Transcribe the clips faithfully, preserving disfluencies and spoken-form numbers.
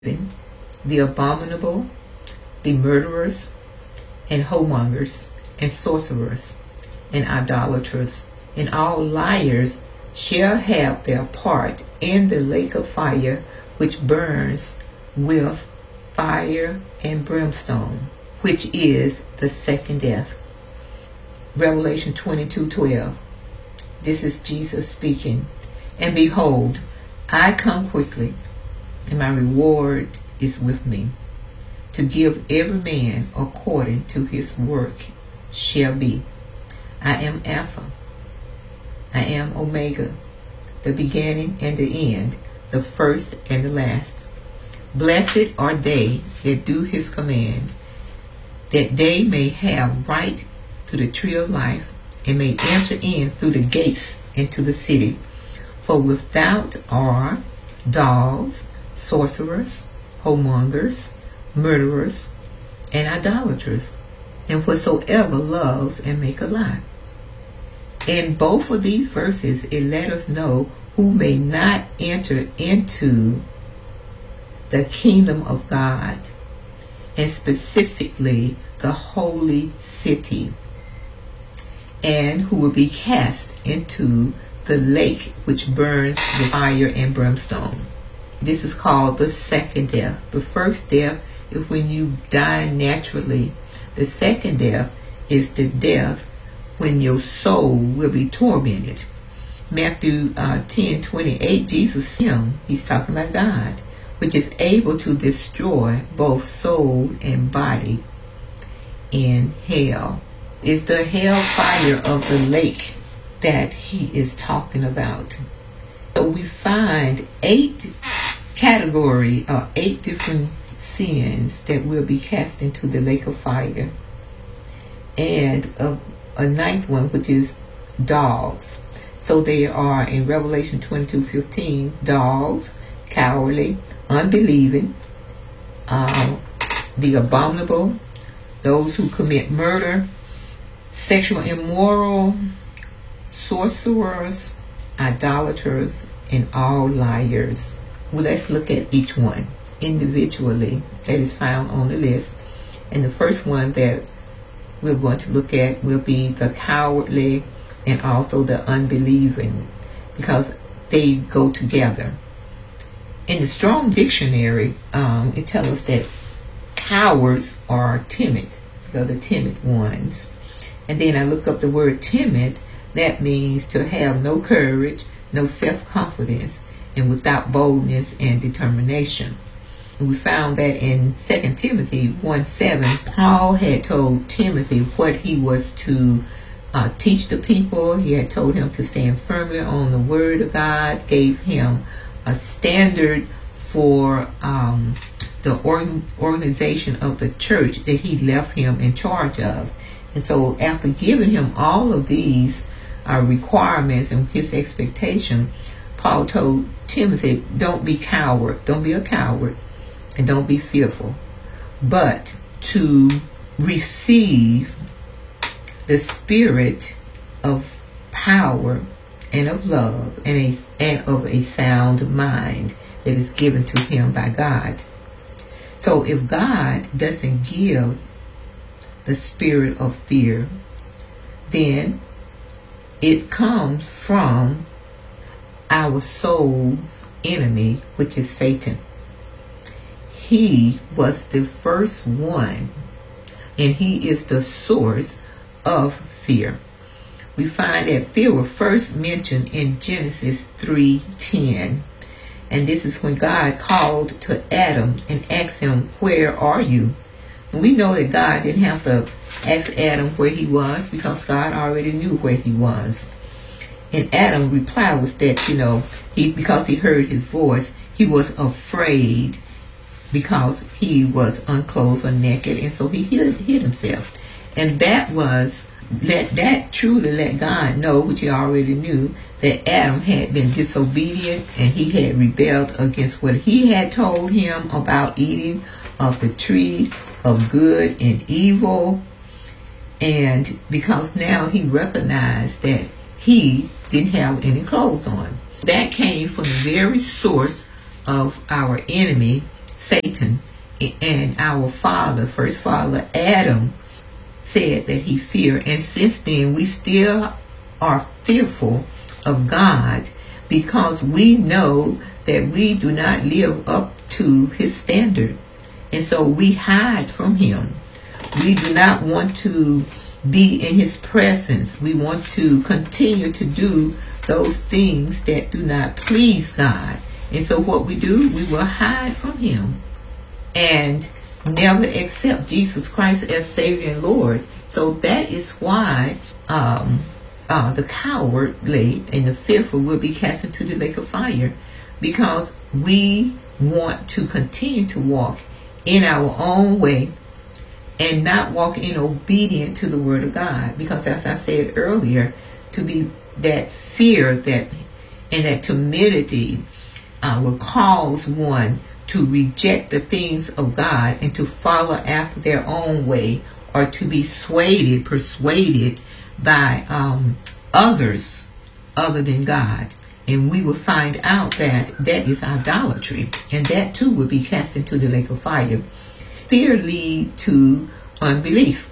the abominable, the murderers, and whoremongers, and sorcerers, and idolaters, and all liars shall have their part in the lake of fire, which burns with fire and brimstone, which is the second death. Revelation twenty-two twelve. This is Jesus speaking. And behold, I come quickly, and my reward is with me, to give every man according to his work shall be. I am Alpha, I am Omega, the beginning and the end, the first and the last. Blessed are they that do his command, that they may have right to the tree of life, and may enter in through the gates into the city. For without are dogs, sorcerers, whoremongers, murderers, and idolaters, and whatsoever loves and make a lie. In both of these verses, it let us know who may not enter into the kingdom of God, and specifically the holy city, and who will be cast into the lake which burns with fire and brimstone. This is called the second death. The first death is when you die naturally. The second death is the death when your soul will be tormented. Matthew uh, ten twenty-eight, Jesus, him, he's talking about God, which is able to destroy both soul and body in hell. It's the hell fire of the lake that he is talking about. So we find eight category or eight different sins that will be cast into the lake of fire, and a, a ninth one, which is dogs. So they are in Revelation twenty-two fifteen, dogs, cowardly, unbelieving, uh, the abominable, those who commit murder, sexual immoral, sorcerers, idolaters, and all liars. Well, let's look at each one individually that is found on the list. And the first one that we're going to look at will be the cowardly and also the unbelieving, because they go together. In the Strong Dictionary, um, it tells us that cowards are timid. They're the timid ones. And then I look up the word timid. That means to have no courage, no self-confidence, and without boldness and determination. And we found that in Second Timothy one seven, Paul had told Timothy what he was to uh, teach the people. He had told him to stand firmly on the word of God, gave him a standard for um, the organ- organization of the church that he left him in charge of. And so after giving him all of these uh, requirements and his expectation, Paul told Timothy, don't be coward, don't be a coward, and don't be fearful, but to receive the spirit of power and of love and, a, and of a sound mind that is given to him by God. So if God doesn't give the spirit of fear, then it comes from our soul's enemy, which is Satan. He was the first one, and he is the source of fear. We find that fear was first mentioned in Genesis three ten. And this is when God called to Adam and asked him, where are you? And we know that God didn't have to ask Adam where he was, because God already knew where he was. And Adam's reply was that, you know, he because he heard his voice, he was afraid because he was unclothed or naked, and so he hid, hid himself. And that was, let that truly let God know, which he already knew, that Adam had been disobedient and he had rebelled against what he had told him about eating of the tree of good and evil. And because now he recognized that he didn't have any clothes on. That came from the very source of our enemy, Satan. And our father, first father, Adam, said that he feared. And since then, we still are fearful of God because we know that we do not live up to his standard. And so we hide from him. We do not want to be in his presence. We want to continue to do those things that do not please God. And so what we do, we will hide from him and never accept Jesus Christ as Savior and Lord. So that is why um, uh, the cowardly and the fearful will be cast into the lake of fire, because we want to continue to walk in our own way and not walk in obedience to the word of God. Because as I said earlier, to be that fear that and that timidity uh, will cause one to reject the things of God and to follow after their own way, or to be swayed, persuaded by um, others other than God. And we will find out that that is idolatry, and that too will be cast into the lake of fire. Fear leads to unbelief.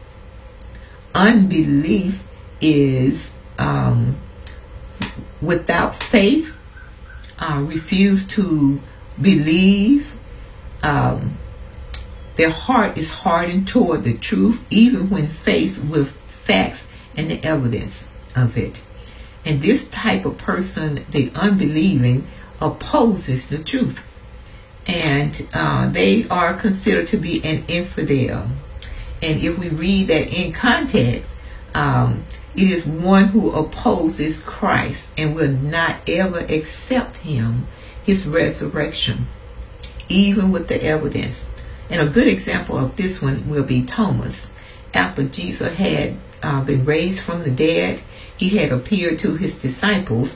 Unbelief is um, without faith, uh, refuse to believe. Um, their heart is hardened toward the truth, even when faced with facts and the evidence of it. And this type of person, the unbelieving, opposes the truth. And uh, they are considered to be an infidel. And if we read that in context, um, it is one who opposes Christ and will not ever accept him, his resurrection, even with the evidence. And a good example of this one will be Thomas. After Jesus had uh, been raised from the dead, he had appeared to his disciples,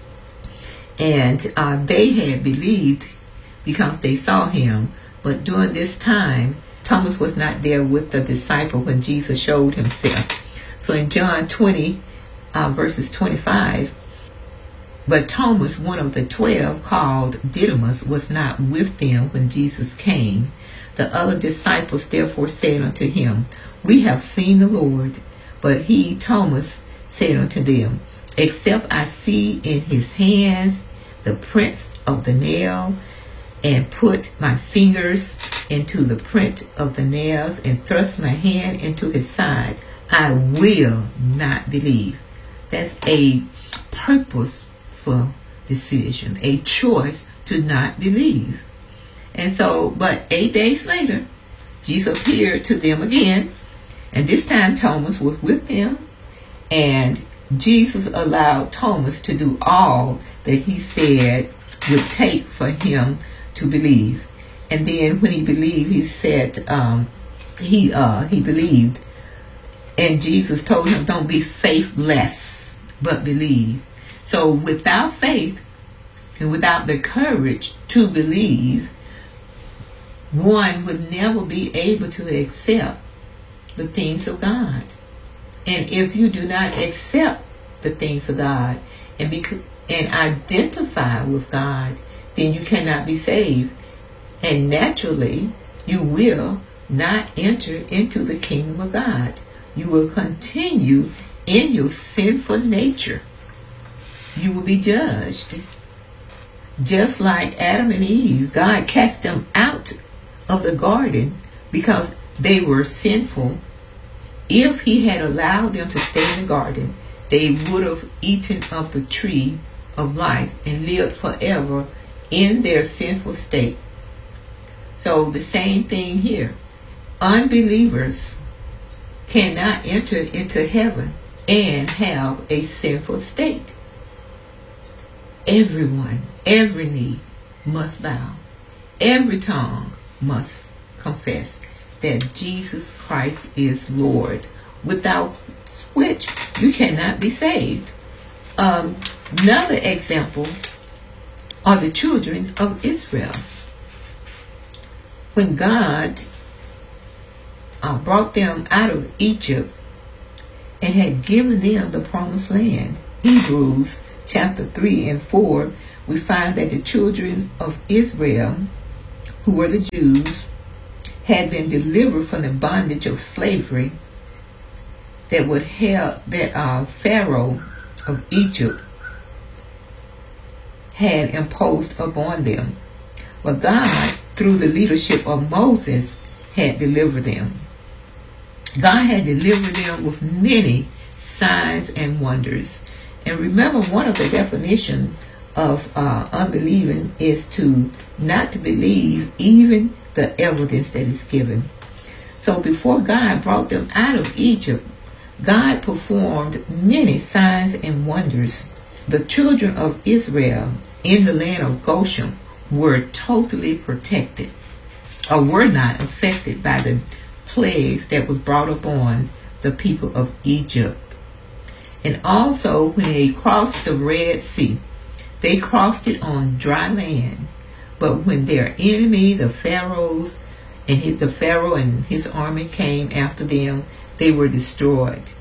and uh, they had believed because they saw him. But during this time, Thomas was not there with the disciple when Jesus showed himself. So in John twenty, uh, verses twenty-five, but Thomas, one of the twelve, called Didymus, was not with them when Jesus came. The other disciples therefore said unto him, We have seen the Lord. But he, Thomas, said unto them, Except I see in his hands the prints of the nail, and put my fingers into the print of the nails, and thrust my hand into his side, I will not believe. That's a purposeful decision, a choice to not believe. And so, but eight days later, Jesus appeared to them again, and this time Thomas was with them, and Jesus allowed Thomas to do all that he said would take for him to believe. And then when he believed, he said um, he uh, he believed, and Jesus told him, don't be faithless, but believe. So without faith and without the courage to believe, one would never be able to accept the things of God. And if you do not accept the things of God and be, and identify with God, then you cannot be saved. And naturally, you will not enter into the kingdom of God. You will continue in your sinful nature. You will be judged. Just like Adam and Eve, God cast them out of the garden because they were sinful. If he had allowed them to stay in the garden, they would have eaten of the tree of life and lived forever in their sinful state. So the same thing here. Unbelievers cannot enter into heaven and have a sinful state. Everyone, every knee must bow. Every tongue must confess that Jesus Christ is Lord, without which you cannot be saved. Um, another example are the children of Israel. When God uh, brought them out of Egypt and had given them the promised land, Hebrews chapter three and four, we find that the children of Israel, who were the Jews, had been delivered from the bondage of slavery that would held that uh, Pharaoh of Egypt had imposed upon them. But God, through the leadership of Moses, had delivered them. God had delivered them with many signs and wonders. And remember, one of the definitions of uh, unbelieving is to not to believe even the evidence that is given. So before God brought them out of Egypt, God performed many signs and wonders. The children of Israel in the land of Goshen were totally protected, or were not affected by the plagues that was brought upon the people of Egypt. And also, when they crossed the Red Sea, they crossed it on dry land. But when their enemy, the Pharaohs, and his, the Pharaoh and his army came after them, they were destroyed.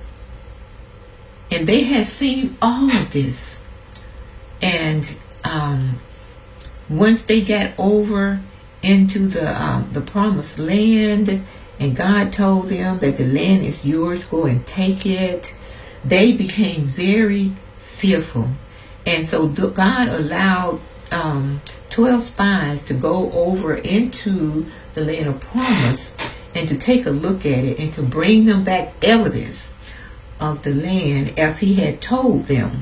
And they had seen all of this. And um, once they got over into the um, the promised land, and God told them that the land is yours, go and take it, they became very fearful. And so God allowed um, twelve spies to go over into the land of promise and to take a look at it and to bring them back evidence of the land as he had told them.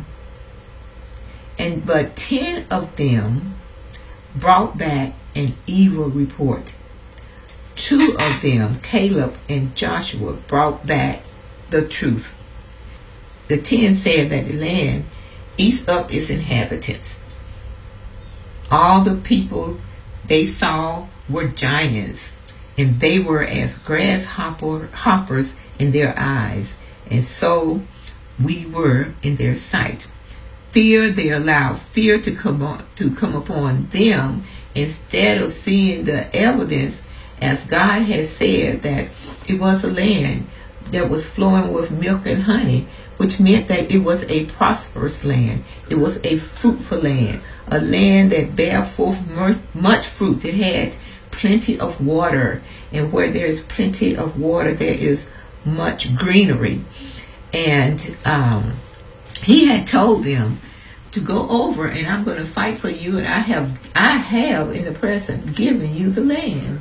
And but ten of them brought back an evil report. Two of them, Caleb and Joshua, brought back the truth. The ten said that the land eats up its inhabitants. All the people they saw were giants, and they were as grasshopper hoppers in their eyes, and so we were in their sight. Fear, they allowed fear to come on, to come upon them instead of seeing the evidence, as God had said that it was a land that was flowing with milk and honey, which meant that it was a prosperous land. It was a fruitful land, a land that bare forth much fruit. It had plenty of water, and where there is plenty of water, there is much greenery. And um, he had told them to go over, and I'm going to fight for you, and I have, I have in the present given you the land.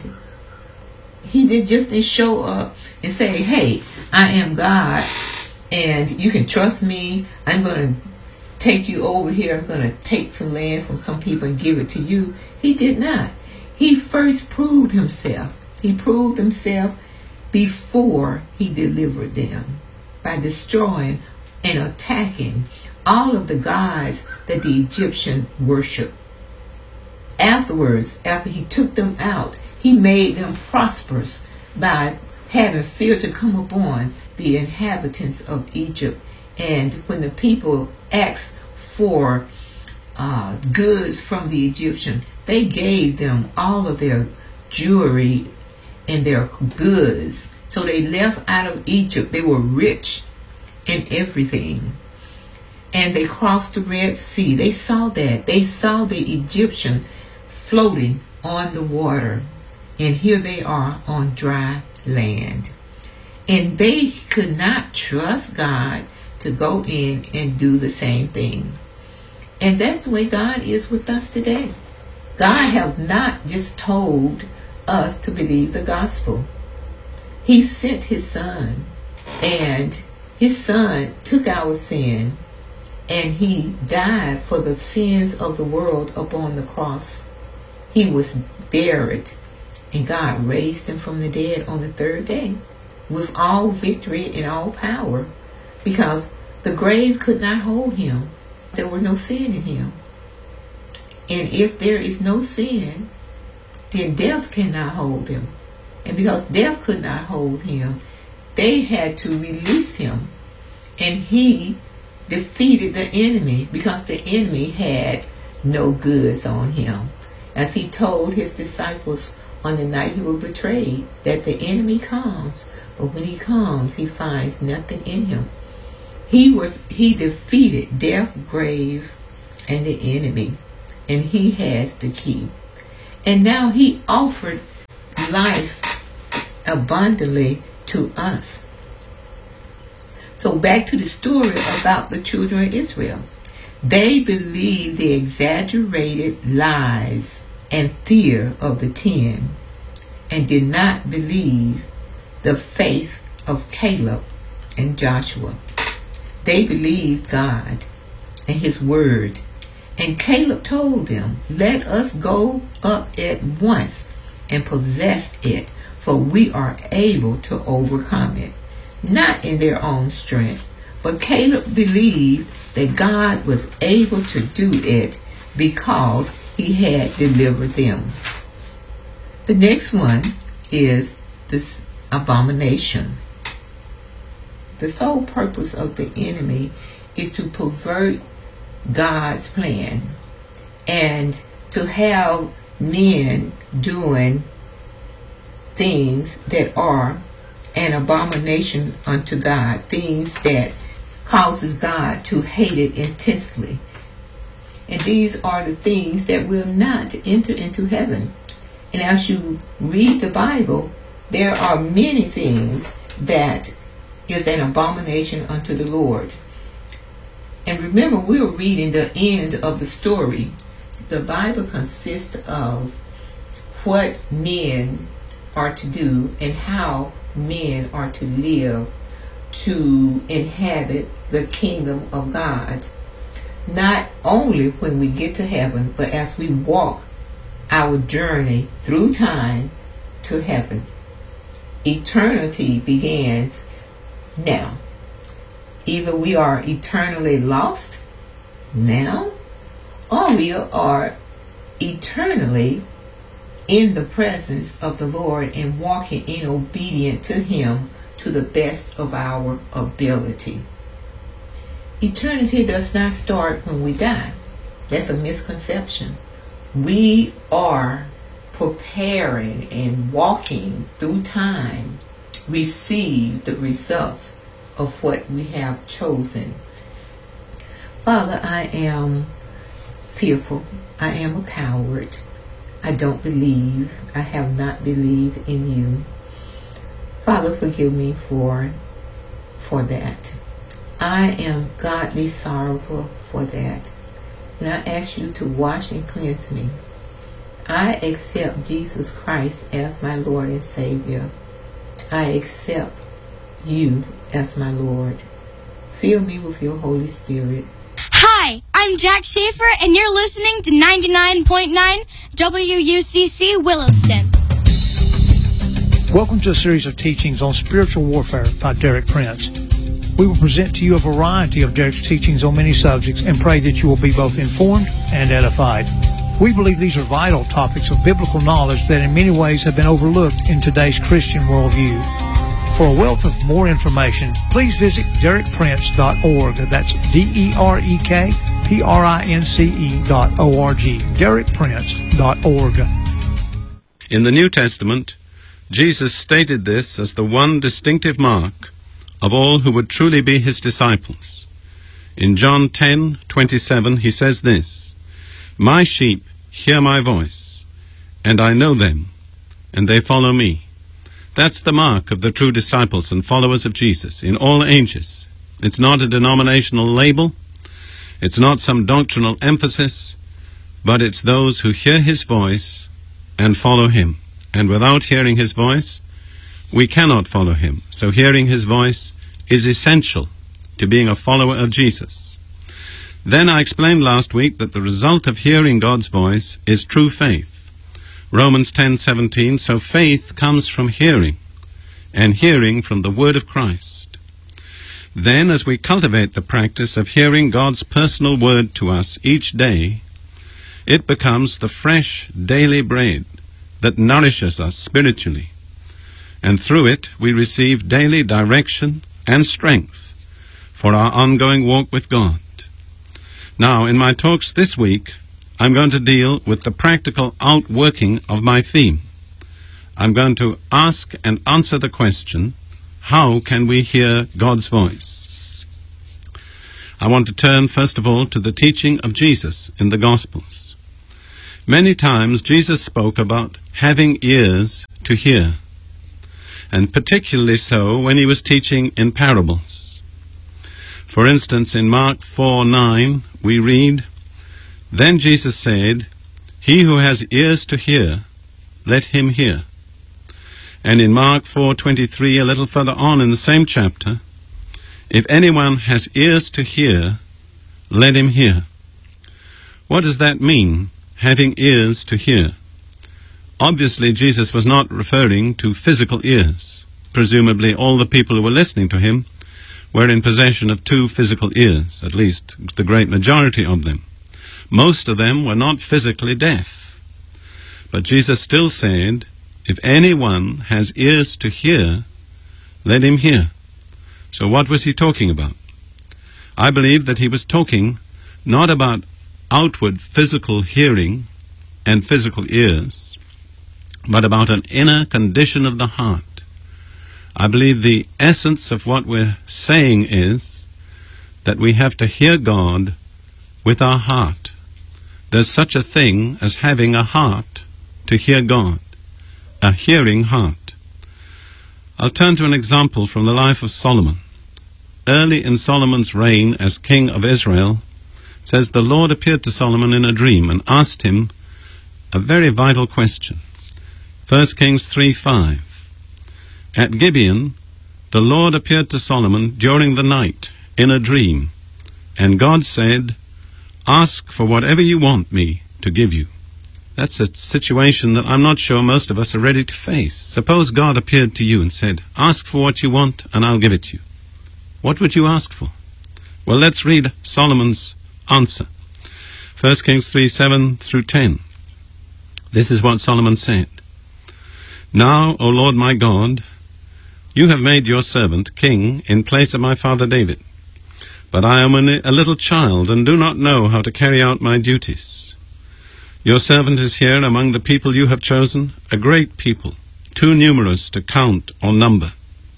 He did just didn't show up and say, hey, I am God, and you can trust me. I'm going to take you over here. I'm going to take some land from some people and give it to you. He did not. He first proved himself. He proved himself before he delivered them by destroying and attacking all of the gods that the Egyptian worshiped. Afterwards, after he took them out, he made them prosperous by having fear to come upon the inhabitants of Egypt. And when the people asked for uh, goods from the Egyptians, they gave them all of their jewelry and their goods. So they left out of Egypt. They were rich in everything. And they crossed the Red Sea. They saw that. They saw the Egyptian floating on the water. And here they are on dry land. And they could not trust God to go in and do the same thing. And that's the way God is with us today. God have not just told us to believe the gospel. He sent his son, and his son took our sin, and he died for the sins of the world upon the cross. He was buried, and God raised him from the dead on the third day with all victory and all power, because the grave could not hold him. There were no sin in him. And if there is no sin, then death cannot hold him. And because death could not hold him, they had to release him. And he defeated the enemy, because the enemy had no goods on him. As he told his disciples on the night he was betrayed, that the enemy comes, but when he comes, he finds nothing in him. He was he defeated death, grave, and the enemy, and he has the key. And now he offered life abundantly to us. So back to the story about the children of Israel. They believed the exaggerated lies and fear of the ten and did not believe the faith of Caleb and Joshua. They believed God and his word. And Caleb told them, let us go up at once and possess it, for we are able to overcome it. Not in their own strength, but Caleb believed that God was able to do it because he had delivered them. The next one is this abomination. The sole purpose of the enemy is to pervert God's plan and to have men doing things that are an abomination unto God, things that causes God to hate it intensely. And these are the things that will not enter into heaven. And as you read the Bible, there are many things that is an abomination unto the Lord. And remember, we're reading the end of the story. The Bible consists of what men are to do and how men are to live to inhabit the kingdom of God. Not only when we get to heaven, but as we walk our journey through time to heaven. Eternity begins now. Either we are eternally lost now, or we are eternally in the presence of the Lord and walking in obedience to him to the best of our ability. Eternity does not start when we die. That's a misconception. We are preparing and walking through time, receive the results of what we have chosen. Father, I am fearful. I am a coward. I don't believe. I have not believed in you. Father, forgive me for for that. I am godly sorrowful for that. And I ask you to wash and cleanse me. I accept Jesus Christ as my Lord and Savior. I accept you as my Lord. Fill me with your Holy Spirit. Hi, I'm Jack Schaefer, and you're listening to ninety-nine point nine W U C C Williston. Welcome to a series of teachings on spiritual warfare by Derek Prince. We will present to you a variety of Derek's teachings on many subjects and pray that you will be both informed and edified. We believe these are vital topics of biblical knowledge that in many ways have been overlooked in today's Christian worldview. For a wealth of more information, please visit derek prince dot org. That's D E R E K P R I N C E dot O R G. derek prince dot org. In the New Testament, Jesus stated this as the one distinctive mark of all who would truly be his disciples. In John ten twenty-seven, he says this, "My sheep hear my voice, and I know them, and they follow me." That's the mark of the true disciples and followers of Jesus in all ages. It's not a denominational label. It's not some doctrinal emphasis, but it's those who hear his voice and follow him. And without hearing his voice, we cannot follow him. So hearing his voice is essential to being a follower of Jesus. Then I explained last week that the result of hearing God's voice is true faith. Romans ten seventeen, so faith comes from hearing, and hearing from the word of Christ. Then, as we cultivate the practice of hearing God's personal word to us each day, it becomes the fresh daily bread that nourishes us spiritually, and through it we receive daily direction and strength for our ongoing walk with God. Now, in my talks this week, I'm going to deal with the practical outworking of my theme. I'm going to ask and answer the question, how can we hear God's voice? I want to turn first of all to the teaching of Jesus in the Gospels. Many times Jesus spoke about having ears to hear, and particularly so when he was teaching in parables. For instance, in Mark four nine, we read, "Then Jesus said, 'He who has ears to hear, let him hear.' And in Mark four twenty-three, a little further on in the same chapter, 'If anyone has ears to hear, let him hear.'" What does that mean, having ears to hear? Obviously, Jesus was not referring to physical ears. Presumably, all the people who were listening to him were in possession of two physical ears, at least the great majority of them. Most of them were not physically deaf. But Jesus still said, "If anyone has ears to hear, let him hear." So what was he talking about? I believe that he was talking not about outward physical hearing and physical ears, but about an inner condition of the heart. I believe the essence of what we're saying is that we have to hear God with our heart. There's such a thing as having a heart to hear God, a hearing heart. I'll turn to an example from the life of Solomon. Early in Solomon's reign as king of Israel, it says the Lord appeared to Solomon in a dream and asked him a very vital question. First Kings three five. At Gibeon, the Lord appeared to Solomon during the night in a dream, and God said, "Ask for whatever you want me to give you." That's a situation that I'm not sure most of us are ready to face. Suppose God appeared to you and said, "Ask for what you want and I'll give it to you." What would you ask for? Well, let's read Solomon's answer. First Kings three seven through ten. This is what Solomon said. "Now, O Lord my God, you have made your servant king in place of my father David. But I am a little child and do not know how to carry out my duties. Your servant is here among the people you have chosen, a great people, too numerous to count or number."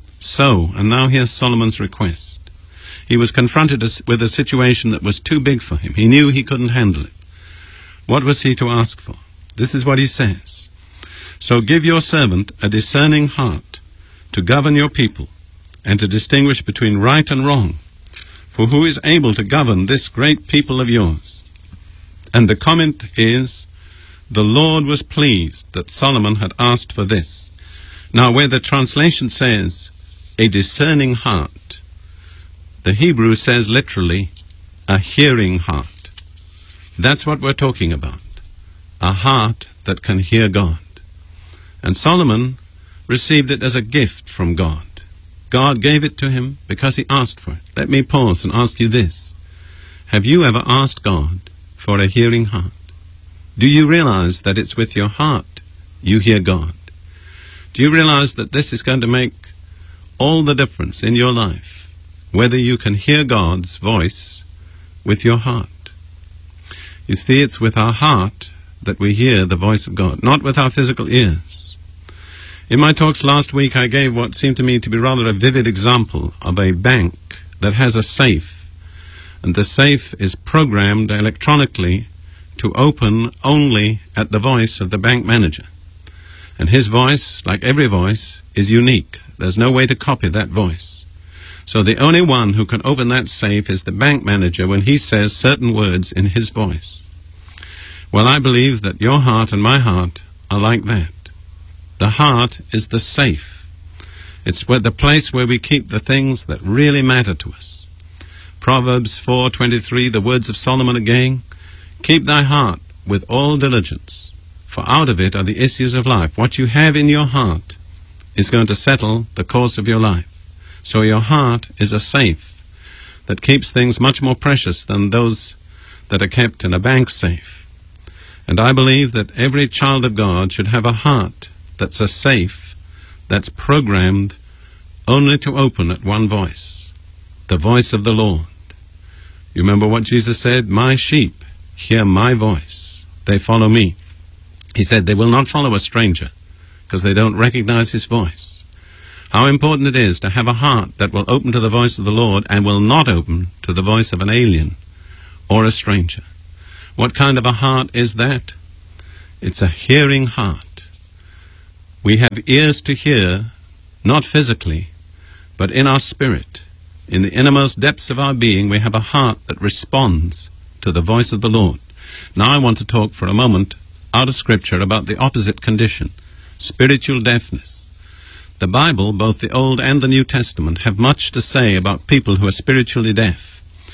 So, and now here's Solomon's request. He was confronted with a situation that was too big for him. He knew he couldn't handle it. What was he to ask for? This is what he says. "So give your servant a discerning heart to govern your people and to distinguish between right and wrong. For who is able to govern this great people of yours?" And the comment is, the Lord was pleased that Solomon had asked for this. Now, where the translation says, a discerning heart, the Hebrew says literally, a hearing heart. That's what we're talking about. A heart that can hear God. And Solomon received it as a gift from God. God gave it to him because he asked for it. Let me pause and ask you this. Have you ever asked God for a hearing heart? Do you realize that it's with your heart you hear God? Do you realize that this is going to make all the difference in your life, whether you can hear God's voice with your heart? You see, it's with our heart that we hear the voice of God, not with our physical ears. In my talks last week, I gave what seemed to me to be rather a vivid example of a bank that has a safe, and the safe is programmed electronically to open only at the voice of the bank manager. And his voice, like every voice, is unique. There's no way to copy that voice. So the only one who can open that safe is the bank manager when he says certain words in his voice. Well, I believe that your heart and my heart are like that. The heart is the safe. It's where the place where we keep the things that really matter to us. Proverbs four twenty-three, the words of Solomon again, "Keep thy heart with all diligence, for out of it are the issues of life." What you have in your heart is going to settle the course of your life. So your heart is a safe that keeps things much more precious than those that are kept in a bank safe. And I believe that every child of God should have a heart that's a safe, that's programmed only to open at one voice, the voice of the Lord. You remember what Jesus said? "My sheep hear my voice. They follow me." He said they will not follow a stranger because they don't recognize his voice. How important it is to have a heart that will open to the voice of the Lord and will not open to the voice of an alien or a stranger. What kind of a heart is that? It's a hearing heart. We have ears to hear, not physically, but in our spirit. In the innermost depths of our being, we have a heart that responds to the voice of the Lord. Now I want to talk for a moment out of Scripture about the opposite condition, spiritual deafness. The Bible, both the Old and the New Testament, have much to say about people who are spiritually deaf.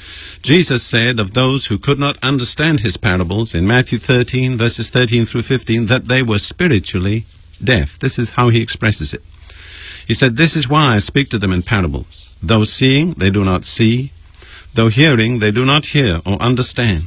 Jesus said of those who could not understand his parables in Matthew thirteen, verses thirteen through fifteen, that they were spiritually deaf. This is how he expresses it. He said, "This is why I speak to them in parables. Though seeing, they do not see. Though hearing, they do not hear or understand.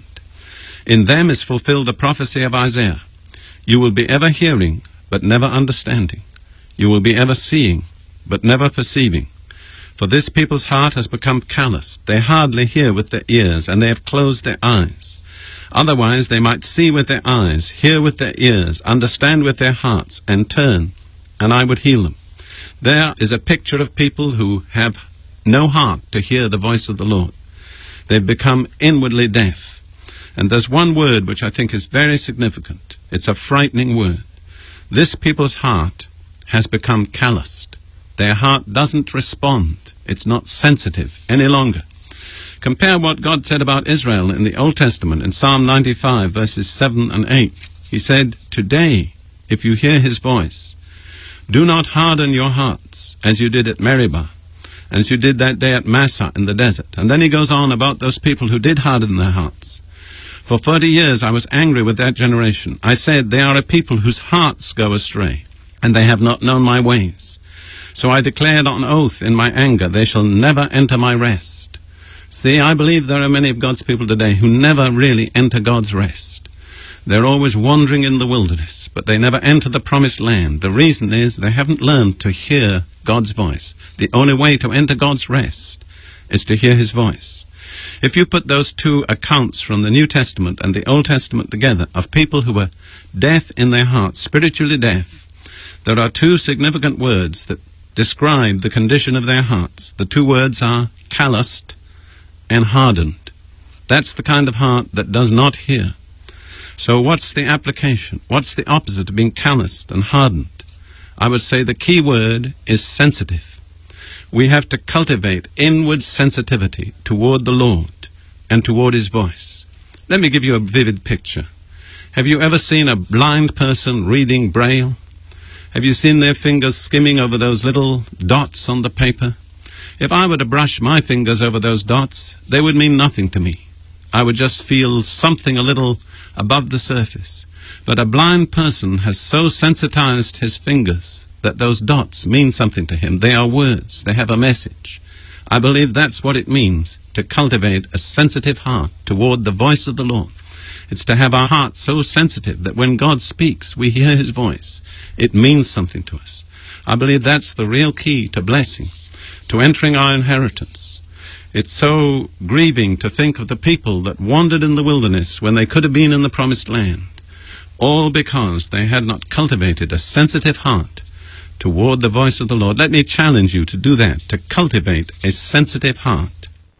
In them is fulfilled the prophecy of Isaiah. You will be ever hearing, but never understanding. You will be ever seeing, but never perceiving. For this people's heart has become calloused. They hardly hear with their ears, and they have closed their eyes. Otherwise they might see with their eyes, hear with their ears, understand with their hearts, and turn, and I would heal them." There is a picture of people who have no heart to hear the voice of the Lord. They've become inwardly deaf. And there's one word which I think is very significant. It's a frightening word. This people's heart has become calloused. Their heart doesn't respond. It's not sensitive any longer. Compare what God said about Israel in the Old Testament in Psalm ninety-five, verses seven and eight. He said, "Today, if you hear his voice, do not harden your hearts as you did at Meribah, as you did that day at Massah in the desert." And then he goes on about those people who did harden their hearts. "For forty years I was angry with that generation. I said, they are a people whose hearts go astray, and they have not known my ways. So I declared on oath in my anger, they shall never enter my rest." See, I believe there are many of God's people today who never really enter God's rest. They're always wandering in the wilderness, but they never enter the promised land. The reason is they haven't learned to hear God's voice. The only way to enter God's rest is to hear his voice. If you put those two accounts from the New Testament and the Old Testament together of people who were deaf in their hearts, spiritually deaf, there are two significant words that describe the condition of their hearts. The two words are calloused and hardened. That's the kind of heart that does not hear. So what's the application? What's the opposite of being calloused and hardened? I would say the key word is sensitive. We have to cultivate inward sensitivity toward the Lord and toward his voice. Let me give you a vivid picture. Have you ever seen a blind person reading Braille? Have you seen their fingers skimming over those little dots on the paper? If I were to brush my fingers over those dots, they would mean nothing to me. I would just feel something a little above the surface. But a blind person has so sensitized his fingers that those dots mean something to him. They are words. They have a message. I believe that's what it means to cultivate a sensitive heart toward the voice of the Lord. It's to have our hearts so sensitive that when God speaks, we hear his voice. It means something to us. I believe that's the real key to blessing, to entering our inheritance. It's so grieving to think of the people that wandered in the wilderness when they could have been in the promised land, all because they had not cultivated a sensitive heart toward the voice of the Lord. Let me challenge you to do that, to cultivate a sensitive heart.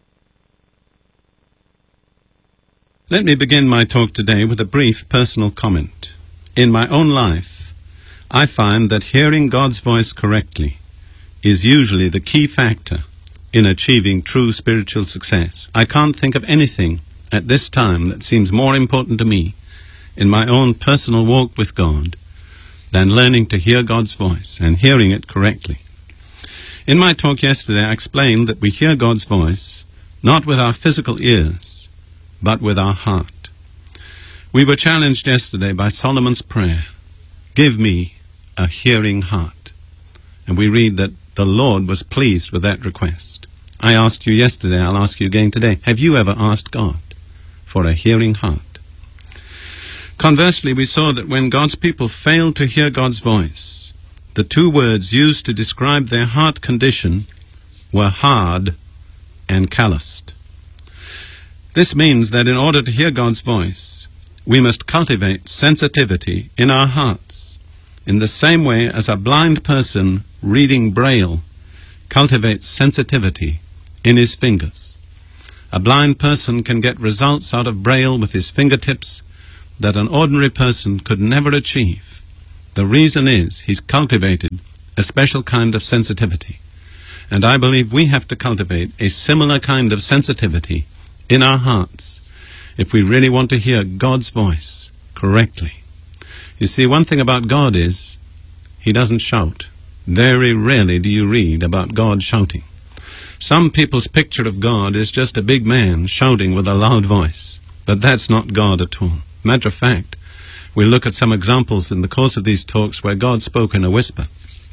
Let me begin my talk today with a brief personal comment. In my own life, I find that hearing God's voice correctly is usually the key factor in achieving true spiritual success. I can't think of anything at this time that seems more important to me in my own personal walk with God than learning to hear God's voice and hearing it correctly. In my talk yesterday, I explained that we hear God's voice not with our physical ears, but with our heart. We were challenged yesterday by Solomon's prayer, "Give me a hearing heart." And we read that the Lord was pleased with that request. I asked you yesterday, I'll ask you again today, have you ever asked God for a hearing heart? Conversely, we saw that when God's people failed to hear God's voice, the two words used to describe their heart condition were hard and calloused. This means that in order to hear God's voice, we must cultivate sensitivity in our hearts, in the same way as a blind person reading Braille cultivates sensitivity in his fingers. A blind person can get results out of Braille with his fingertips that an ordinary person could never achieve. The reason is he's cultivated a special kind of sensitivity. And I believe we have to cultivate a similar kind of sensitivity in our hearts if we really want to hear God's voice correctly. You see, one thing about God is he doesn't shout. Very rarely do you read about God shouting. Some people's picture of God is just a big man shouting with a loud voice. But that's not God at all. Matter of fact, we'll look at some examples in the course of these talks where God spoke in a whisper.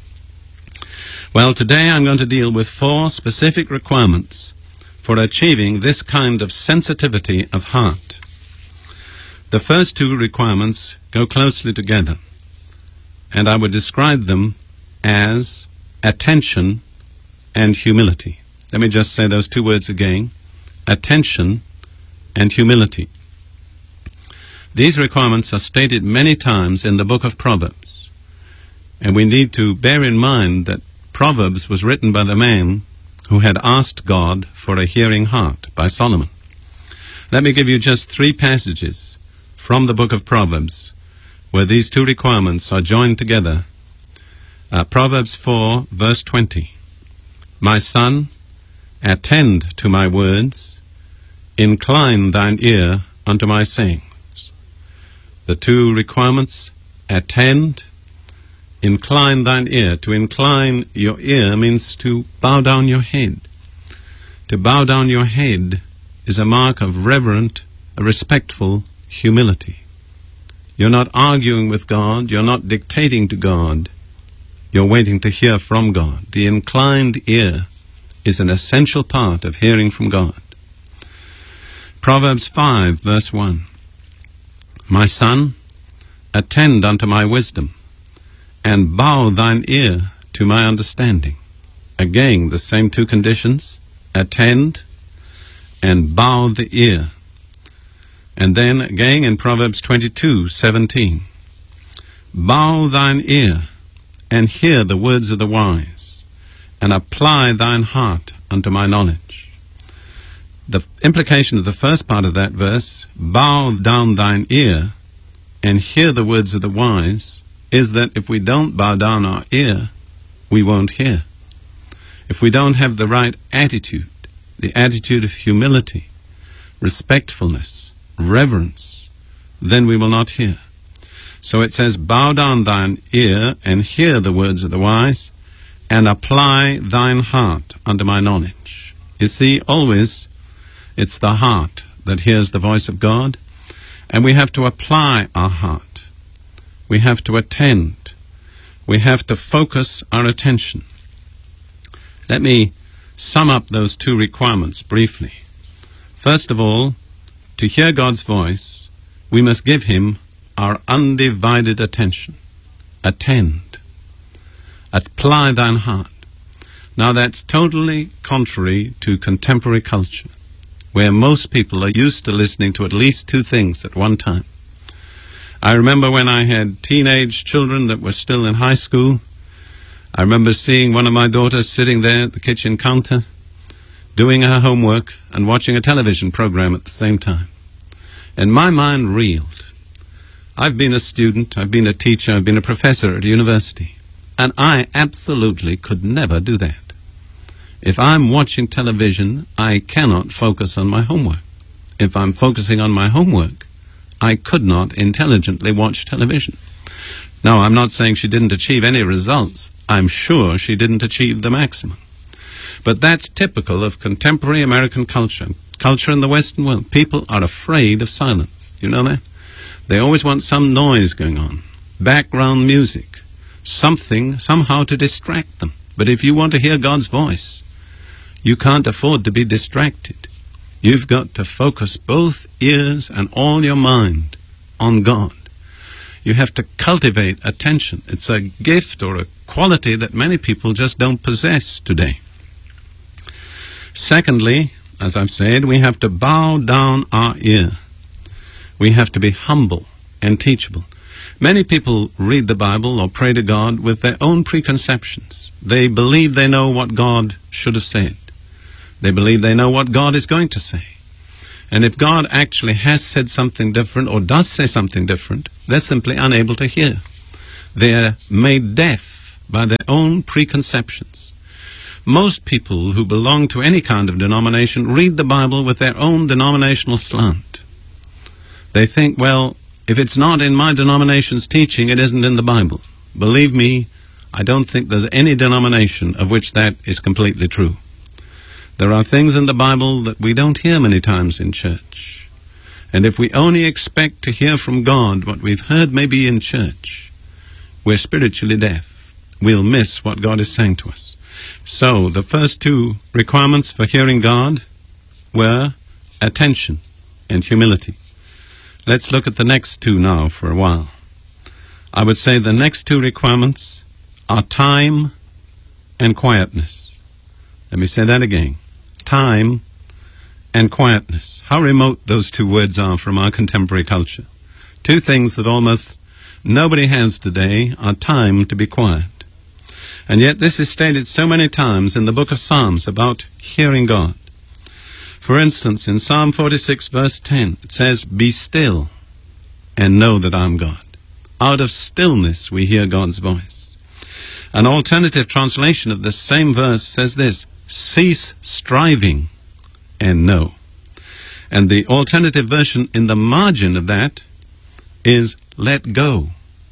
Well, today I'm going to deal with four specific requirements for achieving this kind of sensitivity of heart. The first two requirements go closely together, and I would describe them as attention and humility. Let me just say those two words again: attention and humility. These requirements are stated many times in the book of Proverbs, and we need to bear in mind that Proverbs was written by the man who had asked God for a hearing heart, by Solomon. Let me give you just three passages from the book of Proverbs where these two requirements are joined together. Uh, Proverbs four, verse twenty. My son, attend to my words, incline thine ear unto my sayings. The two requirements: attend, incline thine ear. To incline your ear means to bow down your head. To bow down your head is a mark of reverent, respectful humility. You're not arguing with God. You're not dictating to God. You're waiting to hear from God. The inclined ear is an essential part of hearing from God. Proverbs five, verse one. My son, attend unto my wisdom, and bow thine ear to my understanding. Again, the same two conditions: attend and bow the ear. And then again in Proverbs twenty-two, seventeen. Bow thine ear and hear the words of the wise, and apply thine heart unto my knowledge. The implication of the first part of that verse, bow down thine ear and hear the words of the wise, is that if we don't bow down our ear, we won't hear. If we don't have the right attitude, the attitude of humility, respectfulness, reverence, then we will not hear. So it says, bow down thine ear and hear the words of the wise, and apply thine heart unto my knowledge. You see, always it's the heart that hears the voice of God, and we have to apply our heart. We have to attend. We have to focus our attention. Let me sum up those two requirements briefly. First of all, to hear God's voice, we must give him our undivided attention. Attend. Apply thine heart. Now that's totally contrary to contemporary culture, where most people are used to listening to at least two things at one time. I remember when I had teenage children that were still in high school, I remember seeing one of my daughters sitting there at the kitchen counter, doing her homework and watching a television program at the same time. And my mind reeled. I've been a student, I've been a teacher, I've been a professor at a university, and I absolutely could never do that. If I'm watching television, I cannot focus on my homework. If I'm focusing on my homework, I could not intelligently watch television. Now, I'm not saying she didn't achieve any results. I'm sure she didn't achieve the maximum. But that's typical of contemporary American culture, culture in the Western world. People are afraid of silence. You know that? They always want some noise going on, background music, something somehow to distract them. But if you want to hear God's voice, you can't afford to be distracted. You've got to focus both ears and all your mind on God. You have to cultivate attention. It's a gift or a quality that many people just don't possess today. Secondly, as I've said, we have to bow down our ear. We have to be humble and teachable. Many people read the Bible or pray to God with their own preconceptions. They believe they know what God should have said. They believe they know what God is going to say. And if God actually has said something different or does say something different, they're simply unable to hear. They're made deaf by their own preconceptions. Most people who belong to any kind of denomination read the Bible with their own denominational slant. They think, well, if it's not in my denomination's teaching, it isn't in the Bible. Believe me, I don't think there's any denomination of which that is completely true. There are things in the Bible that we don't hear many times in church. And if we only expect to hear from God what we've heard maybe in church, we're spiritually deaf. We'll miss what God is saying to us. So the first two requirements for hearing God were attention and humility. Let's look at the next two now for a while. I would say the next two requirements are time and quietness. Let me say that again. Time and quietness. How remote those two words are from our contemporary culture. Two things that almost nobody has today are time to be quiet. And yet this is stated so many times in the book of Psalms about hearing God. For instance, in Psalm forty-six verse ten, it says, "Be still and know that I'm God." Out of stillness we hear God's voice. An alternative translation of this same verse says this, "Cease striving and know." And the alternative version in the margin of that is, "Let go,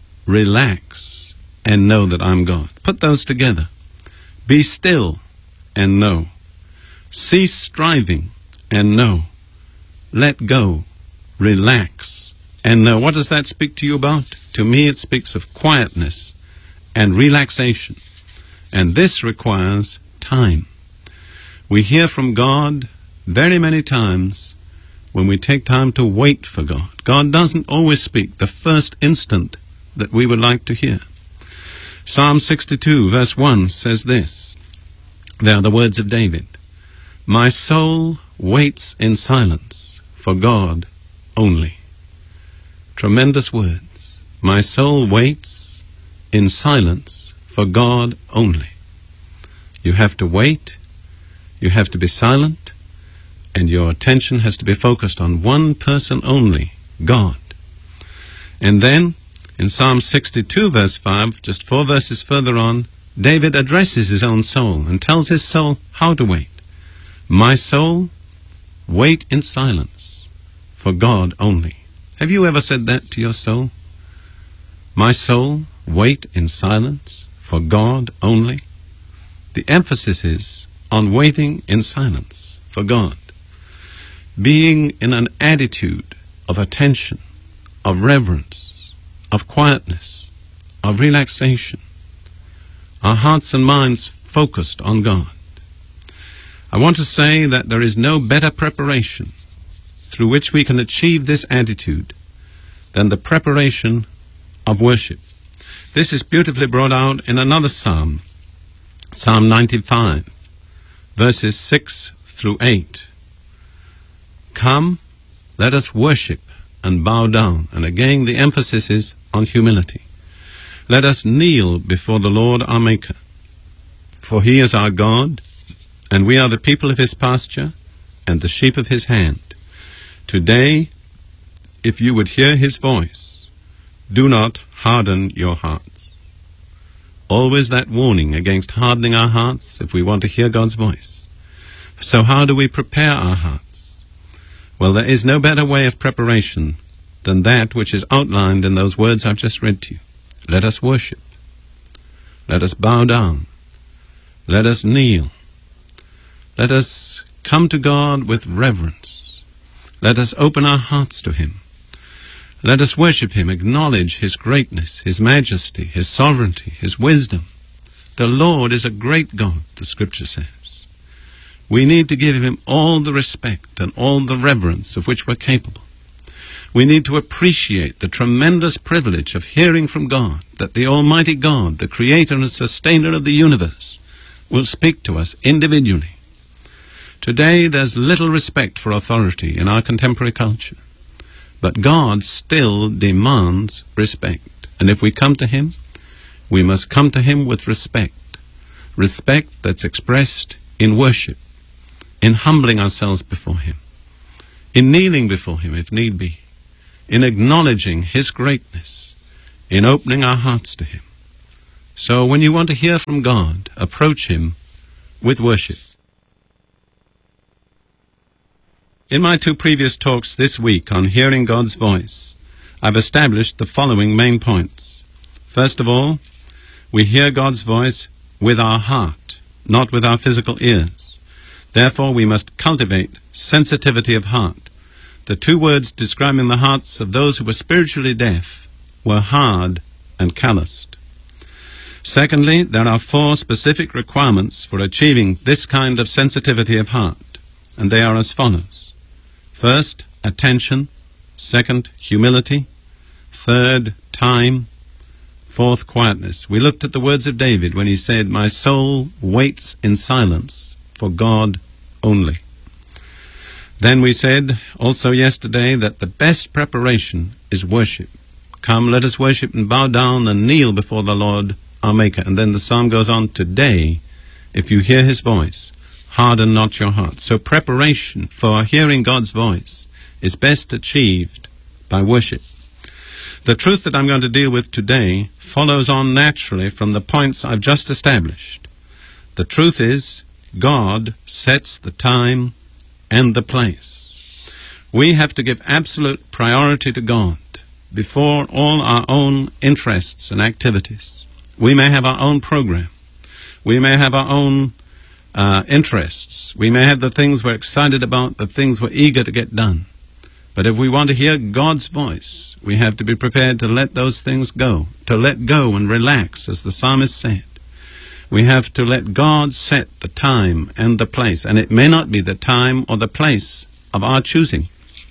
relax, and know that I'm God." Put those together. Be still and know. Cease striving and know. Let go, relax, and know. What does that speak to you about? To me it speaks of quietness and relaxation. And this requires time. We hear from God very many times when we take time to wait for God. God doesn't always speak the first instant that we would like to hear. Psalm sixty-two verse one says this. They are the words of David. "My soul waits in silence for God only." Tremendous words. My soul waits in silence for God only. You have to wait. You have to be silent, and your attention has to be focused on one person only, God. And then, in Psalm sixty-two verse five, just four verses further on, David addresses his own soul and tells his soul how to wait. My soul, wait in silence for God only. Have you ever said that to your soul? My soul, wait in silence for God only. The emphasis is on waiting in silence for God. Being in an attitude of attention, of reverence, of quietness, of relaxation. Our hearts and minds focused on God. I want to say that there is no better preparation through which we can achieve this attitude than the preparation of worship. This is beautifully brought out in another psalm, Psalm ninety-five, verses six through eight. Come, let us worship and bow down. And again the emphasis is on humility. Let us kneel before the Lord our Maker. For he is our God, and we are the people of his pasture, and the sheep of his hand. Today, if you would hear his voice, do not harden your hearts. Always that warning against hardening our hearts if we want to hear God's voice. So how do we prepare our hearts? Well, there is no better way of preparation than that which is outlined in those words I've just read to you. Let us worship. Let us bow down. Let us kneel. Let us come to God with reverence. Let us open our hearts to him. Let us worship him, acknowledge his greatness, his majesty, his sovereignty, his wisdom. The Lord is a great God, the scripture says. We need to give him all the respect and all the reverence of which we're capable. We need to appreciate the tremendous privilege of hearing from God, that the Almighty God, the creator and sustainer of the universe, will speak to us individually. Today there's little respect for authority in our contemporary culture. But God still demands respect. And if we come to him, we must come to him with respect. Respect that's expressed in worship, in humbling ourselves before him, in kneeling before him if need be, in acknowledging his greatness, in opening our hearts to him. So when you want to hear from God, approach him with worship. In my two previous talks this week on hearing God's voice, I've established the following main points. First of all, we hear God's voice with our heart, not with our physical ears. Therefore, we must cultivate sensitivity of heart. The two words describing the hearts of those who were spiritually deaf were hard and calloused. Secondly, there are four specific requirements for achieving this kind of sensitivity of heart, and they are as follows. First, attention. Second, humility. Third, time. Fourth, quietness. We looked at the words of David when he said, "My soul waits in silence for God only." Then we said also yesterday that the best preparation is worship. Come, let us worship and bow down and kneel before the Lord our Maker. And then the psalm goes on, "Today, if you hear his voice, harden not your heart." So preparation for hearing God's voice is best achieved by worship. The truth that I'm going to deal with today follows on naturally from the points I've just established. The truth is, God sets the time and the place. We have to give absolute priority to God before all our own interests and activities. We may have our own program. We may have our own uh, interests. We may have the things we're excited about, the things we're eager to get done. But if we want to hear God's voice, we have to be prepared to let those things go, to let go and relax, as the psalmist said. We have to let God set the time and the place, and it may not be the time or the place of our choosing.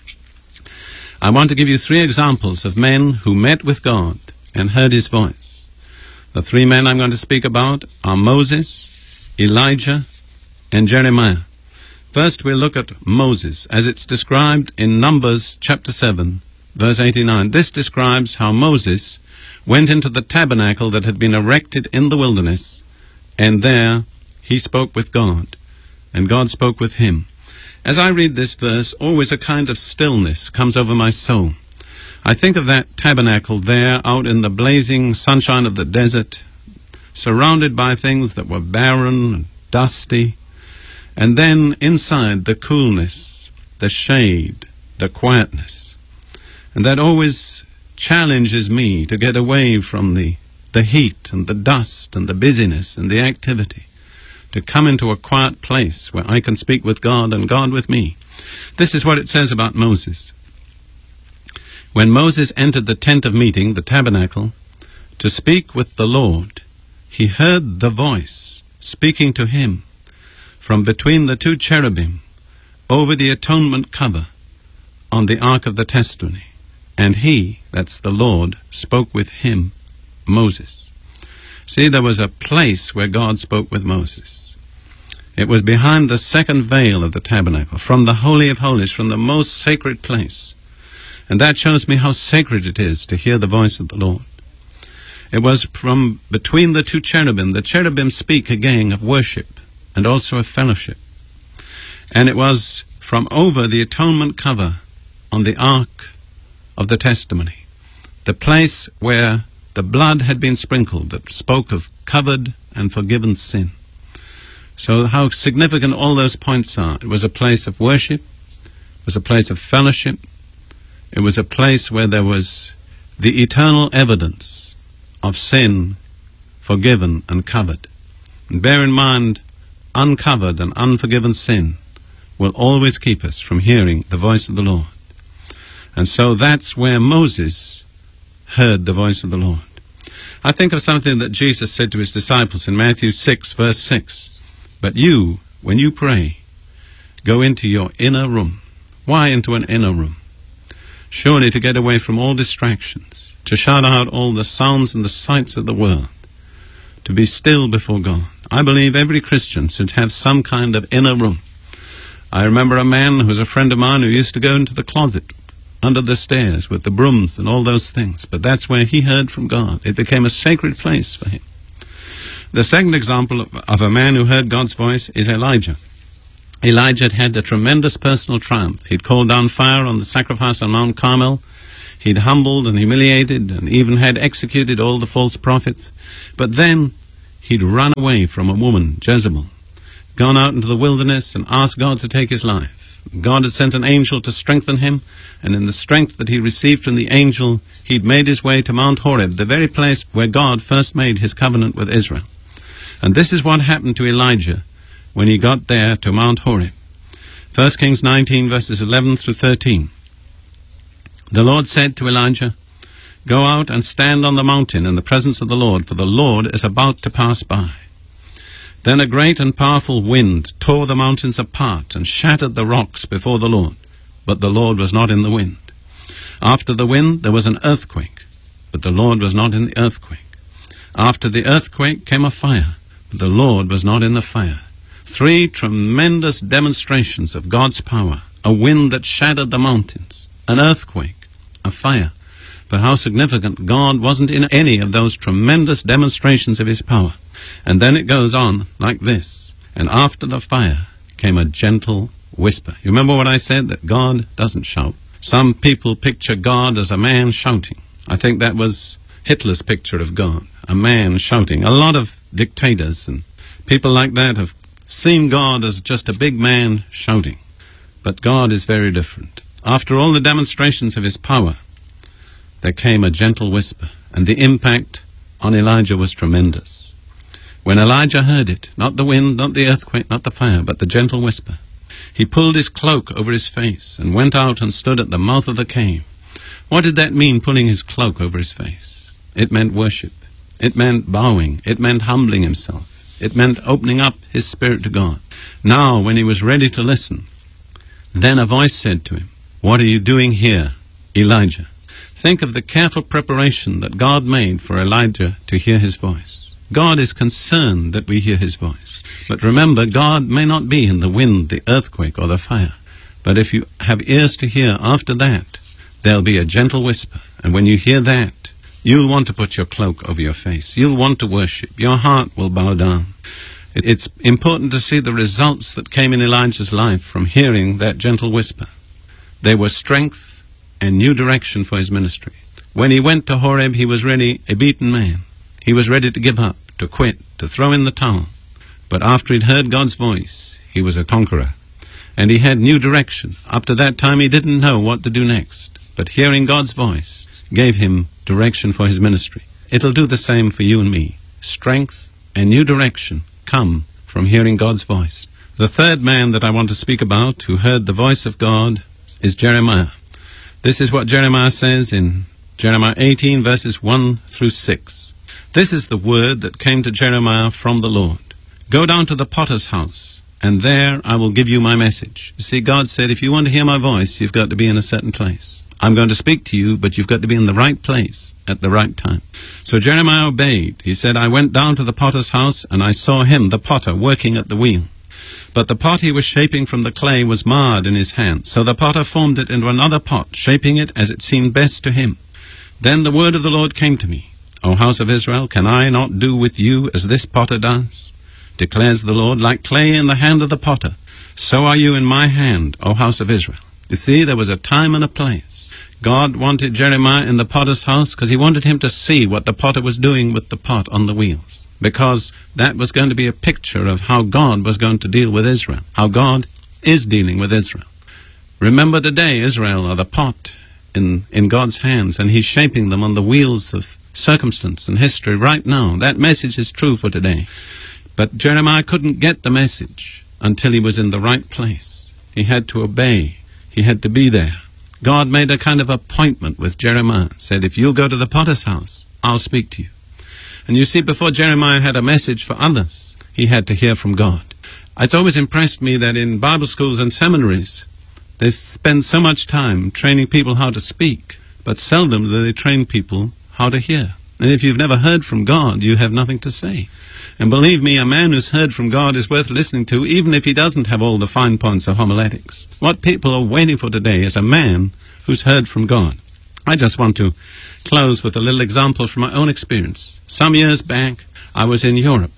I want to give you three examples of men who met with God and heard his voice. The three men I'm going to speak about are Moses, Elijah, and Jeremiah. First, we'll look at Moses, as it's described in Numbers chapter seven, verse eighty-nine. This describes how Moses went into the tabernacle that had been erected in the wilderness, and there he spoke with God, and God spoke with him. As I read this verse, always a kind of stillness comes over my soul. I think of that tabernacle there out in the blazing sunshine of the desert, surrounded by things that were barren and dusty, and then inside the coolness, the shade, the quietness. And that always challenges me to get away from the, the heat and the dust and the busyness and the activity, to come into a quiet place where I can speak with God and God with me. This is what it says about Moses. When Moses entered the tent of meeting, the tabernacle, to speak with the Lord, he heard the voice speaking to him from between the two cherubim over the atonement cover on the ark of the testimony. And he, that's the Lord, spoke with him, Moses. See, there was a place where God spoke with Moses. It was behind the second veil of the tabernacle, from the Holy of Holies, from the most sacred place. And that shows me how sacred it is to hear the voice of the Lord. It was from between the two cherubim. The cherubim speak again of worship and also of fellowship. And it was from over the atonement cover on the ark of the testimony, the place where the blood had been sprinkled that spoke of covered and forgiven sin. So how significant all those points are. It was a place of worship, it was a place of fellowship, it was a place where there was the eternal evidence of sin forgiven and covered. And bear in mind, uncovered and unforgiven sin will always keep us from hearing the voice of the Lord. And so that's where Moses heard the voice of the Lord. I think of something that Jesus said to his disciples in Matthew six, verse six. But you, when you pray, go into your inner room. Why into an inner room? Surely to get away from all distractions, to shut out all the sounds and the sights of the world, to be still before God. I believe every Christian should have some kind of inner room. I remember a man who was a friend of mine who used to go into the closet under the stairs with the brooms and all those things. But that's where he heard from God. It became a sacred place for him. The second example of, of a man who heard God's voice is Elijah. Elijah had had a tremendous personal triumph. He'd called down fire on the sacrifice on Mount Carmel. He'd humbled and humiliated and even had executed all the false prophets. But then he'd run away from a woman, Jezebel, gone out into the wilderness and asked God to take his life. God had sent an angel to strengthen him, and in the strength that he received from the angel, he'd made his way to Mount Horeb, the very place where God first made his covenant with Israel. And this is what happened to Elijah when he got there to Mount Horeb. First Kings nineteen, verses eleven through thirteen. The Lord said to Elijah, "Go out and stand on the mountain in the presence of the Lord, for the Lord is about to pass by." Then a great and powerful wind tore the mountains apart and shattered the rocks before the Lord, but the Lord was not in the wind. After the wind there was an earthquake, but the Lord was not in the earthquake. After the earthquake came a fire, but the Lord was not in the fire. Three tremendous demonstrations of God's power: a wind that shattered the mountains, an earthquake, a fire. But how significant, God wasn't in any of those tremendous demonstrations of his power. And then it goes on like this: and after the fire came a gentle whisper. You remember what I said, that God doesn't shout? Some people picture God as a man shouting. I think that was Hitler's picture of God, a man shouting. A lot of dictators and people like that have seen God as just a big man shouting. But God is very different. After all the demonstrations of his power, there came a gentle whisper, and the impact on Elijah was tremendous. When Elijah heard it, not the wind, not the earthquake, not the fire, but the gentle whisper, he pulled his cloak over his face and went out and stood at the mouth of the cave. What did that mean, pulling his cloak over his face? It meant worship. It meant bowing. It meant humbling himself. It meant opening up his spirit to God. Now, when he was ready to listen, then a voice said to him, "What are you doing here, Elijah?" Think of the careful preparation that God made for Elijah to hear his voice. God is concerned that we hear his voice. But remember, God may not be in the wind, the earthquake, or the fire. But if you have ears to hear after that, there'll be a gentle whisper. And when you hear that, you'll want to put your cloak over your face. You'll want to worship. Your heart will bow down. It's important to see the results that came in Elijah's life from hearing that gentle whisper. They were strength and new direction for his ministry. When he went to Horeb, he was really a beaten man. He was ready to give up, to quit, to throw in the towel. But after he'd heard God's voice, he was a conqueror. And he had new direction. Up to that time, he didn't know what to do next. But hearing God's voice gave him direction for his ministry. It'll do the same for you and me. Strength and new direction come from hearing God's voice. The third man that I want to speak about who heard the voice of God is Jeremiah. This is what Jeremiah says in Jeremiah eighteen, verses one through six. This is the word that came to Jeremiah from the Lord. Go down to the potter's house, and there I will give you my message. You see, God said, if you want to hear my voice, you've got to be in a certain place. I'm going to speak to you, but you've got to be in the right place at the right time. So Jeremiah obeyed. He said, I went down to the potter's house, and I saw him, the potter, working at the wheel. But the pot he was shaping from the clay was marred in his hand. So the potter formed it into another pot, shaping it as it seemed best to him. Then the word of the Lord came to me. O house of Israel, can I not do with you as this potter does? Declares the Lord, like clay in the hand of the potter, so are you in my hand, O house of Israel. You see, there was a time and a place. God wanted Jeremiah in the potter's house because he wanted him to see what the potter was doing with the pot on the wheels. Because that was going to be a picture of how God was going to deal with Israel, how God is dealing with Israel. Remember today, Israel are the pot in, in God's hands, and he's shaping them on the wheels of circumstance and history right now. That message is true for today. But Jeremiah couldn't get the message until he was in the right place. He had to obey. He had to be there. God made a kind of appointment with Jeremiah, said, if you'll go to the potter's house, I'll speak to you. And you see, before Jeremiah had a message for others, he had to hear from God. It's always impressed me that in Bible schools and seminaries, they spend so much time training people how to speak, but seldom do they train people how to hear. And if you've never heard from God, you have nothing to say. And believe me, a man who's heard from God is worth listening to, even if he doesn't have all the fine points of homiletics. What people are waiting for today is a man who's heard from God. I just want to close with a little example from my own experience. Some years back, I was in Europe.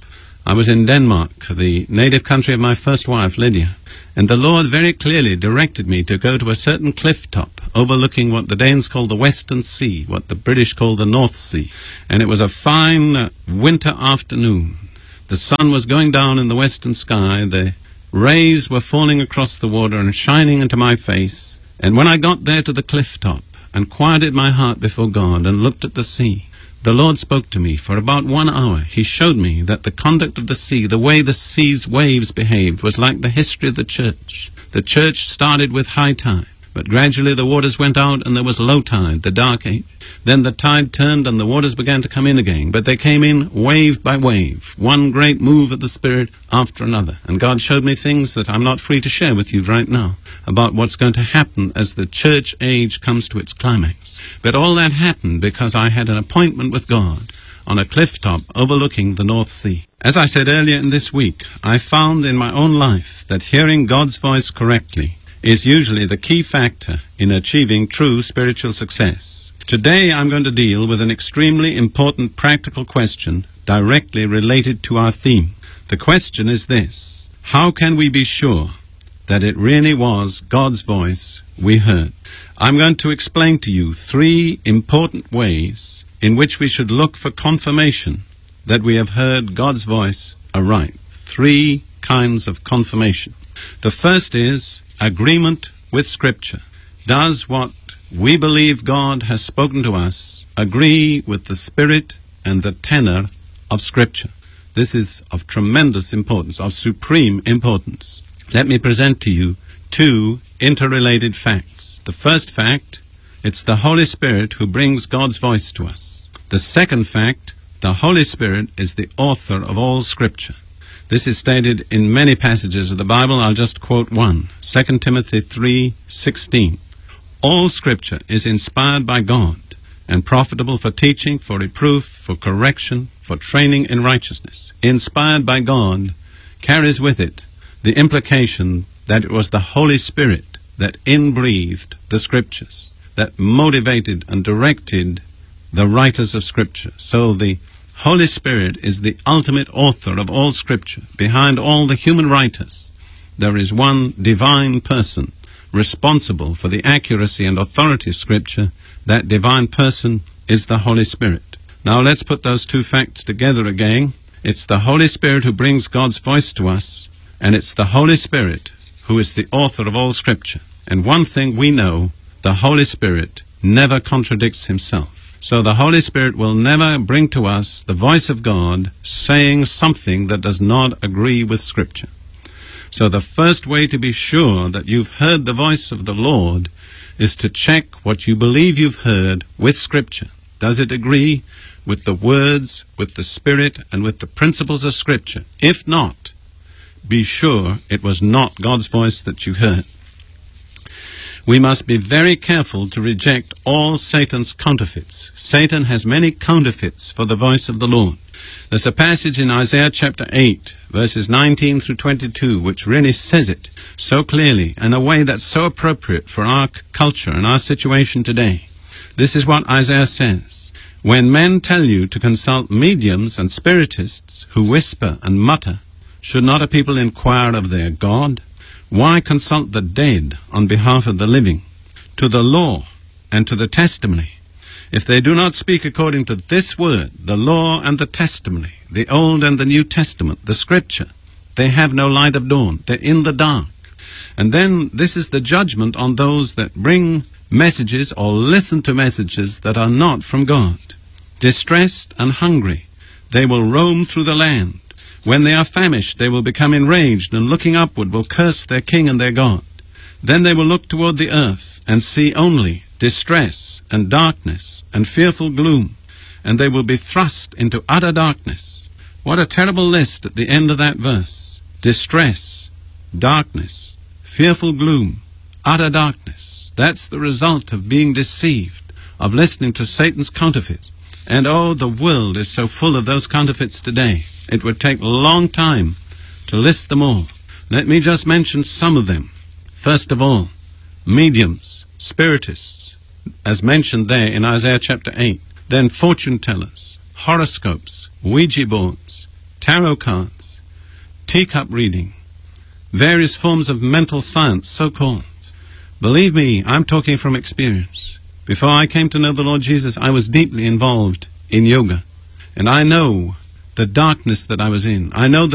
I was in Denmark, the native country of my first wife, Lydia, and the Lord very clearly directed me to go to a certain cliff top overlooking what the Danes call the Western Sea, what the British call the North Sea. And it was a fine uh, winter afternoon. The sun was going down in the western sky, the rays were falling across the water and shining into my face. And when I got there to the cliff top and quieted my heart before God and looked at the sea, the Lord spoke to me for about one hour. He showed me that the conduct of the sea, the way the sea's waves behaved, was like the history of the church. The church started with high tide, but gradually the waters went out and there was low tide, the dark age. Then the tide turned and the waters began to come in again, but they came in wave by wave, one great move of the Spirit after another. And God showed me things that I'm not free to share with you right now about what's going to happen as the church age comes to its climax. But all that happened because I had an appointment with God on a cliff top overlooking the North Sea. As I said earlier in this week, I found in my own life that hearing God's voice correctly is usually the key factor in achieving true spiritual success. Today I'm going to deal with an extremely important practical question directly related to our theme. The question is this: how can we be sure that it really was God's voice we heard? I'm going to explain to you three important ways in which we should look for confirmation that we have heard God's voice aright. Three kinds of confirmation. The first is agreement with Scripture. Does what we believe God has spoken to us agree with the spirit and the tenor of Scripture? This is of tremendous importance, of supreme importance. Let me present to you two interrelated facts. The first fact, it's the Holy Spirit who brings God's voice to us. The second fact, the Holy Spirit is the author of all Scripture. This is stated in many passages of the Bible. I'll just quote one, Second Timothy three sixteen. All Scripture is inspired by God and profitable for teaching, for reproof, for correction, for training in righteousness. Inspired by God carries with it the implication that it was the Holy Spirit that inbreathed the Scriptures, that motivated and directed the writers of Scripture. So the Holy Spirit is the ultimate author of all Scripture. Behind all the human writers, there is one divine person responsible for the accuracy and authority of Scripture. That divine person is the Holy Spirit. Now let's put those two facts together again. It's the Holy Spirit who brings God's voice to us, and it's the Holy Spirit who is the author of all Scripture. And one thing we know, the Holy Spirit never contradicts himself. So the Holy Spirit will never bring to us the voice of God saying something that does not agree with Scripture. So the first way to be sure that you've heard the voice of the Lord is to check what you believe you've heard with Scripture. Does it agree with the words, with the Spirit, and with the principles of Scripture? If not, be sure it was not God's voice that you heard. We must be very careful to reject all Satan's counterfeits. Satan has many counterfeits for the voice of the Lord. There's a passage in Isaiah chapter eight, verses nineteen through twenty-two, which really says it so clearly in a way that's so appropriate for our culture and our situation today. This is what Isaiah says: when men tell you to consult mediums and spiritists who whisper and mutter, should not a people inquire of their God? Why consult the dead on behalf of the living? To the law and to the testimony. If they do not speak according to this word, the law and the testimony, the Old and the New Testament, the Scripture, they have no light of dawn. They're in the dark. And then this is the judgment on those that bring messages or listen to messages that are not from God. Distressed and hungry, they will roam through the land. When they are famished, they will become enraged, and looking upward will curse their king and their God. Then they will look toward the earth and see only distress and darkness and fearful gloom, and they will be thrust into utter darkness. What a terrible list at the end of that verse. Distress, darkness, fearful gloom, utter darkness. That's the result of being deceived, of listening to Satan's counterfeits. And oh, the world is so full of those counterfeits today. It would take a long time to list them all. Let me just mention some of them. First of all, mediums, spiritists, as mentioned there in Isaiah chapter eight. Then fortune tellers, horoscopes, Ouija boards, tarot cards, teacup reading, various forms of mental science, so-called. Believe me, I'm talking from experience. Before I came to know the Lord Jesus, I was deeply involved in yoga. And I know the darkness that I was in. I know the